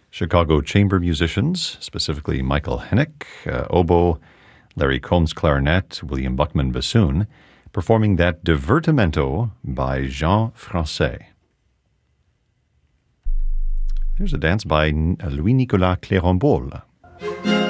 Chicago chamber musicians, specifically Michael Hennick, oboe, Larry Combs clarinet, William Buckman bassoon, performing that Divertimento by Jean Francais. Here's a dance by Louis-Nicolas Clérambault.